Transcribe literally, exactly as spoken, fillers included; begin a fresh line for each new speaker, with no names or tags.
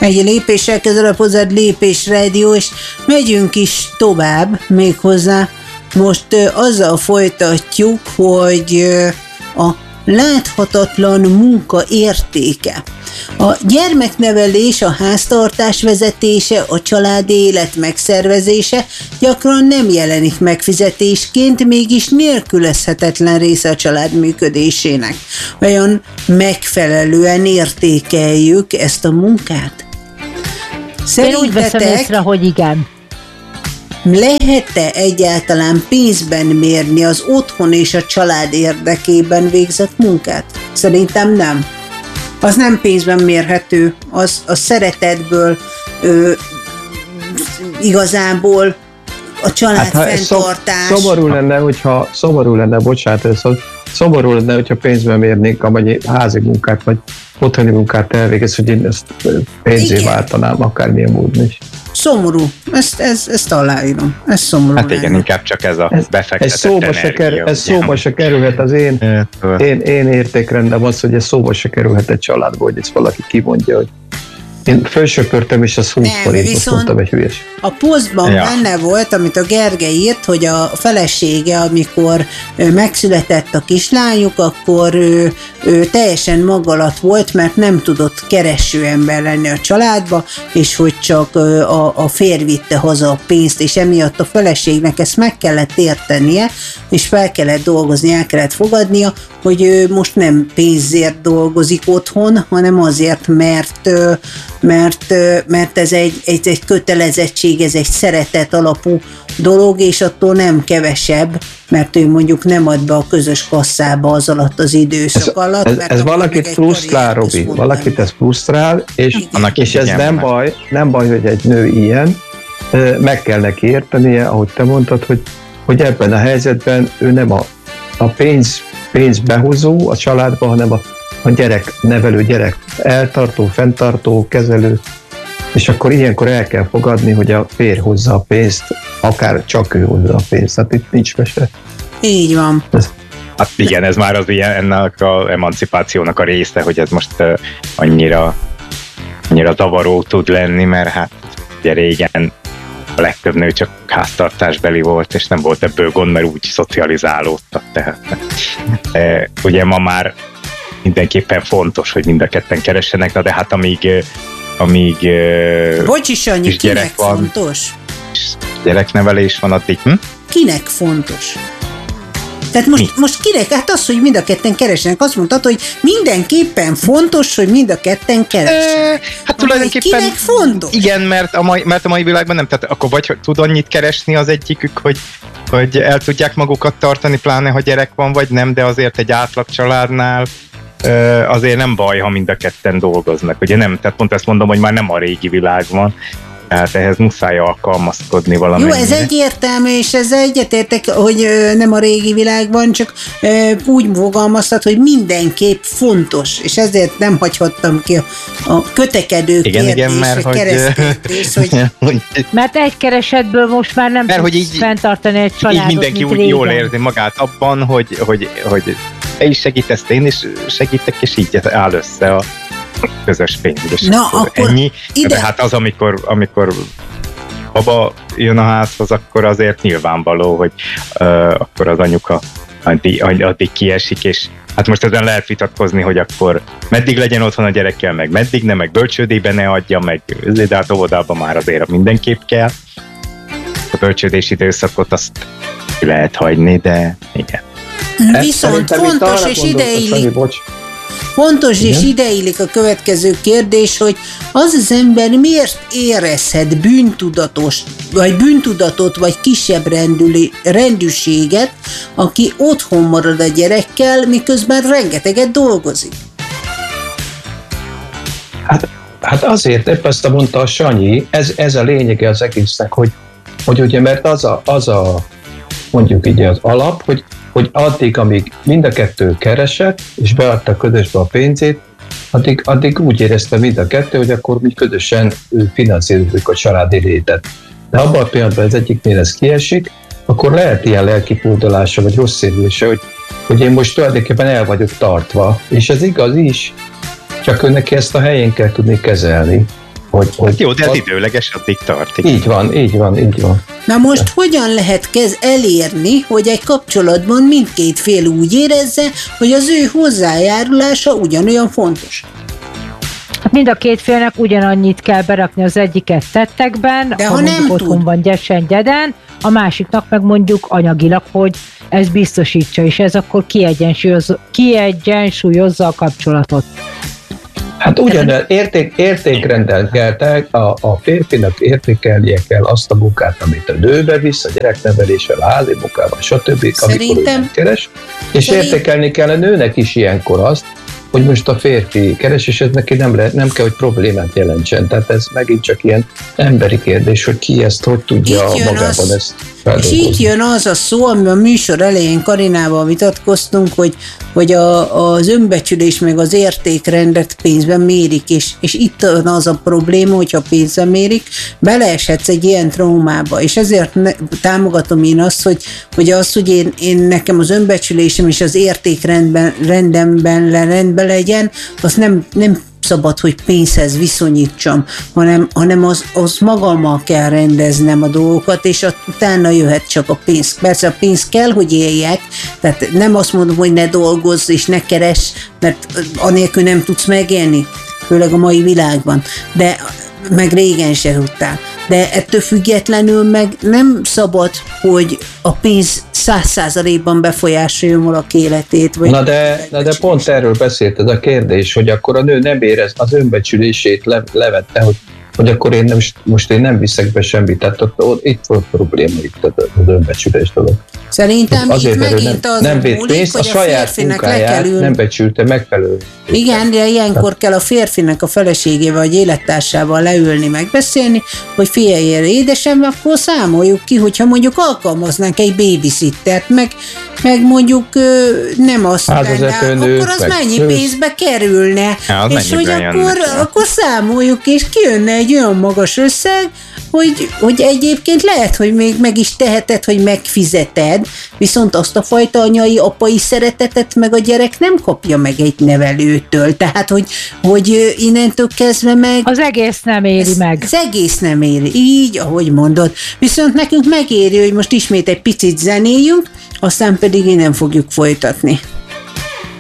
Egy lépéssel közelebb hozzád Lépés Rádió, és megyünk is tovább, méghozzá most uh, azzal folytatjuk, hogy uh, a láthatatlan munka értéke. A gyermeknevelés, a háztartás vezetése, a családi élet megszervezése gyakran nem jelenik meg fizetésként, mégis nélkülözhetetlen része a család működésének. Vajon megfelelően értékeljük ezt a munkát?
Én úgy veszem észre, hogy igen.
Lehet-e egyáltalán pénzben mérni az otthon és a család érdekében végzett munkát? Szerintem nem. Az nem pénzben mérhető, az a szeretetből, ö, igazából a család hát, fenntartás.
Szom, szomorú lenne, hogyha, szomorú lenne, bocsánat, ez szomorú lenne, hogyha pénzben mérnék, amennyi házi munkát, vagy otthoni munkát elvégez, hogy én ezt pénzé igen. váltanám, akármilyen módon is.
Szomorú, ezt, ezt, ezt aláírom, ez szomorú.
Hát igen, lenne. Inkább csak ez a ez, befektetett ez szóba energia. Se kerül,
ez szóba se kerülhet az én, én, én értékrendem az, hogy ez szóba se kerülhet egy családba, hogy ezt valaki kimondja, hogy én fölsöpörtem, és az húsz forint, azt mondtam egy hülyes.
A posztban ja. benne volt, amit a Gergely írt, hogy a felesége, amikor megszületett a kislányuk, akkor ő, ő teljesen magalat volt, mert nem tudott kereső ember lenni a családba, és hogy csak a, a férj vitte haza a pénzt, és emiatt a feleségnek ezt meg kellett értenie, és fel kellett dolgozni, el kellett fogadnia, hogy ő most nem pénzért dolgozik otthon, hanem azért, mert mert, mert ez egy, egy, egy kötelezettség, ez egy szeretet alapú dolog, és attól nem kevesebb, mert ő mondjuk nem ad be a közös kasszába az alatt az időszak ez, alatt.
Ez, ez valakit frusztrál, Robi, valakit ez frusztrál, és, és ez nem baj, nem baj, hogy egy nő ilyen, meg kell neki értenie, ahogy te mondtad, hogy, hogy ebben a helyzetben ő nem a, a pénz, pénz behozó a családba, hanem a a gyerek, nevelő gyerek, eltartó, fenntartó, kezelő, és akkor ilyenkor el kell fogadni, hogy a férj hozza a pénzt, akár csak ő hozza a pénzt, hát itt nincs mese.
Így van.
Ez. Hát igen, ez már az ilyen, ennek az emancipációnak a része, hogy ez most uh, annyira, annyira zavaró tud lenni, mert hát ugye régen a legtöbb nő csak háztartásbeli volt, és nem volt ebből gond, mert úgy szocializálódtak, tehát uh, ugye ma már mindenképpen fontos, hogy mind a ketten keressenek, de hát amíg, amíg
Bocsi, Sanyi, kinek gyerek van, fontos?
Gyereknevelés van, addig hm?
Kinek fontos? Tehát most, most kinek? Hát az, hogy mind a ketten keressenek, azt mondtad, hogy mindenképpen fontos, hogy mind a ketten keressenek.
E, hát tulajdonképpen
kinek fontos?
Igen, mert a, mai, mert a mai világban nem, tehát akkor vagy tud annyit keresni az egyikük, hogy, hogy el tudják magukat tartani, pláne ha gyerek van, vagy nem, de azért egy átlag családnál azért nem baj, ha mind a ketten dolgoznak. Ugye nem, tehát pont ezt mondom, hogy már nem a régi világ van, tehát ehhez muszáj alkalmazkodni valamennyire.
Jó, ez egyértelmű, és ez egyetértek, hogy nem a régi világ van, csak úgy fogalmaztat, hogy mindenképp fontos, és ezért nem hagyhattam ki a, a kötekedő
igen, kérdés, igen, mert
vagy keresztkérdés, hogy...
Mert egy keresetből most már nem tudsz így, fenntartani egy családot,
így mindenki úgy régen. Jól érzi magát abban, hogy, hogy, hogy te is segítesz, én is segítek, és így áll össze a közös pénz.
Na, akkor
ennyi. De hát az, amikor, amikor baba jön a házhoz, akkor azért nyilvánvaló, hogy uh, akkor az anyuka addig, addig kiesik, és hát most ezen lehet vitatkozni, hogy akkor meddig legyen otthon a gyerekkel, meg meddig ne, meg bölcsődébe ne adja, meg de hát óvodában már azért mindenképp kell. A bölcsődés időszakot azt lehet hagyni, de igen.
Viszont fontos és ideillik. Fontos igen? És ideillik a következő kérdés, hogy az az ember miért érezhet bűntudatos, vagy bűntudatot, vagy kisebb rendüli, rendűséget, aki otthon marad a gyerekkel, miközben rengeteget dolgozik.
Hát, hát azért, épp ezt mondta a Sanyi, ez, ez a lényege az egésznek, hogy, hogy ugye, mert az a, az a mondjuk így az alap, hogy hogy addig, amíg mind a kettő keresett, és beadta közösbe a pénzét, addig, addig úgy érezte mind a kettő, hogy akkor mi közösen finanszírozunk a családi létet. De abban a pillanatban az egyiknél ez kiesik, akkor lehet ilyen lelkipódolása, vagy rossz érzése, hogy, hogy én most tulajdonképpen el vagyok tartva, és ez igaz is, csak ő neki ezt a helyén kell tudni kezelni. Hogy, hogy
hát jó, de ez időleges, addig tart.
Így van, így van, így van.
Na most hogyan lehet kez elérni, hogy egy kapcsolatban mindkét fél úgy érezze, hogy az ő hozzájárulása ugyanolyan fontos?
Hát mind a két félnek ugyanannyit kell berakni az egyiket tettekben,
de
ha,
ha nem
otthon
tud.
van gyesen gyeden, a másiknak meg mondjuk anyagilag, hogy ez biztosítsa, és ez akkor kiegyensúlyozza, kiegyensúlyozza a kapcsolatot.
Hát ugyanaz érték, értékrendel kell, a, a férfinak értékelnie kell azt a munkát, amit a nőbe visz, a gyerekneveléssel, a házi munkával, stb. Amikor ő keres, és szerint... értékelni kell a nőnek is ilyenkor azt, hogy most a férfi keres, és ez neki nem, lehet, nem kell, hogy problémát jelentsen. Tehát ez megint csak ilyen emberi kérdés, hogy ki ezt hogy tudja magában az, ezt feldolgozni.
És itt jön az a szó, ami a műsor elején Karinával vitatkoztunk, hogy, hogy a, az önbecsülés meg az értékrendet pénzben mérik, és, és itt van az a probléma, hogyha pénzben mérik, beleeshetsz egy ilyen traumába, és ezért ne, támogatom én azt, hogy, hogy az, hogy én, én nekem az önbecsülésem és az értékrendben rendemben rendben legyen, az nem, nem szabad, hogy pénzhez viszonyítsam, hanem, hanem az, az magammal kell rendeznem a dolgokat, és utána jöhet csak a pénz. Persze a pénz kell, hogy éljek, tehát nem azt mondom, hogy ne dolgozz és ne keres, mert anélkül nem tudsz megélni, főleg a mai világban, de meg régen se tudtál. De ettől függetlenül meg nem szabad, hogy a pénz száz százalékban befolyásoljon valaki életét. Vagy
na, de, na de pont erről beszélt ez a kérdés, hogy akkor a nő nem érez az önbecsülését le, levette, hogy, hogy akkor én nem, most én nem viszek be semmit. Tehát ott, ott, itt volt probléma, itt az önbecsülés dolog.
Szerintem
azért,
itt megint
nem,
az
nem
múlik,
pénzt,
hogy
a,
a
saját
férfinek le kell ülni.
Nem becsülte megfelelő.
Igen, de ilyenkor kell a férfinek a feleségével vagy élettársával leülni, megbeszélni, hogy figyelj, édesem, akkor számoljuk ki, hogyha mondjuk alkalmaznánk egy babysittert, meg, meg mondjuk nem azt lenne, akkor az mennyi nős. pénzbe kerülne.
Ja,
és hogy akkor, akkor számoljuk, és kijönne egy olyan magas összeg, hogy, hogy egyébként lehet, hogy még meg is teheted, hogy megfizeted, viszont azt a fajta anyai, apai szeretetet meg a gyerek nem kapja meg egy nevelőtől. Tehát, hogy, hogy innentől kezdve meg...
Az egész nem éri
ez,
meg.
Az egész nem éri. Így, ahogy mondod. Viszont nekünk megéri, hogy most ismét egy picit zenéljünk, aztán pedig innen fogjuk folytatni.